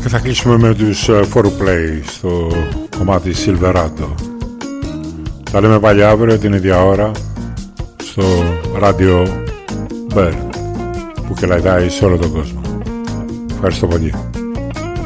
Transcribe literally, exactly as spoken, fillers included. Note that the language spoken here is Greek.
Και θα κλείσουμε με τους Fourplay στο κομμάτι Silverado. Τα λέμε πάλι αύριο την ίδια ώρα στο Radio Bird που κελαϊδάει σε όλο τον κόσμο. Ευχαριστώ πολύ.